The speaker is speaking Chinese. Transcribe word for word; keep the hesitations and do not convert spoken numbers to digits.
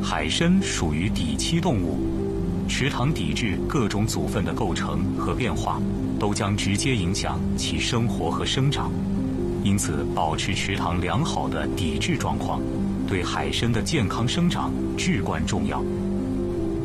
海参属于底栖动物，池塘底质各种组分的构成和变化，都将直接影响其生活和生长。因此，保持池塘良好的底质状况，对海参的健康生长至关重要。